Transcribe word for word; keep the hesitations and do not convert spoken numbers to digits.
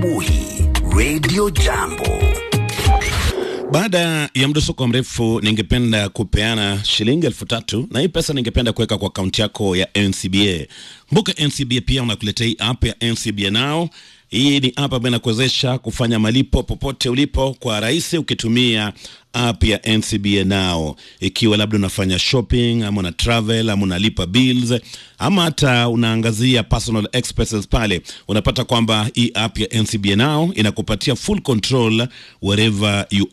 asubuhi Radio Jambo. Baada ya mdosoko mrefu, ningependa kupeana shilingi elfu tatu na hii pesa ningependa kuweka kwa akaunti yako ya N C B A. Mbuka N C B A pia unakuletea hii app ya N C B A Now. Hii ni app ambayo inakuwezesha kufanya malipo popote ulipo kwa rahisi ukitumia app ya N C B A Now. Ikiwa labda unafanya shopping, ama una travel, ama unalipa bills, ama hata unaangazia personal expenses pale, unapata kwamba hii app ya N C B A Now inakupatia full control wherever you